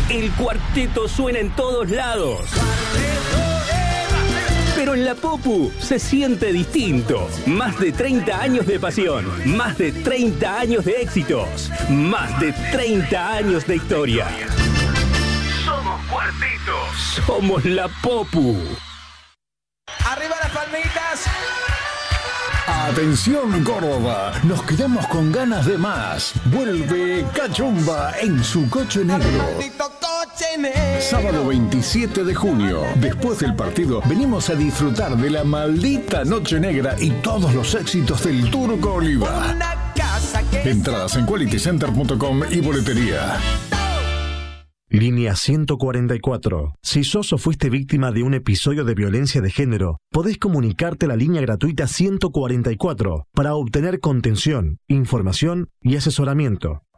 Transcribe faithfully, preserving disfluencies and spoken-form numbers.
El cuarteto suena en todos lados. Pero en la Popu se siente distinto. Más de treinta años de pasión, más de treinta años de éxitos, más de treinta años de historia. Somos Cuartetos. Somos la Popu. ¡Arriba las palmitas! Atención Córdoba, nos quedamos con ganas de más. Vuelve Cachumba en su coche negro. Sábado veintisiete de junio, después del partido, venimos a disfrutar de la maldita Noche Negra y todos los éxitos del Turco Oliva. Entradas en quality center punto com y boletería. Línea ciento cuarenta y cuatro. Si sos o fuiste víctima de un episodio de violencia de género, podés comunicarte a la línea gratuita ciento cuarenta y cuatro para obtener contención, información y asesoramiento.